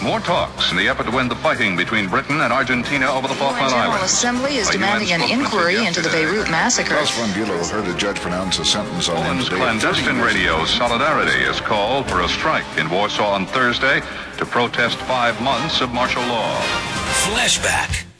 More talks in the effort to win the fighting between Britain and Argentina over the Falkland General Islands. Assembly is demanding an inquiry into the Beirut massacre. Klaus von Bülow heard a judge pronounce a sentence on him Poland's today. clandestine radio Solidarity is called for a strike in Warsaw on Thursday to protest 5 months of martial law. Flashback.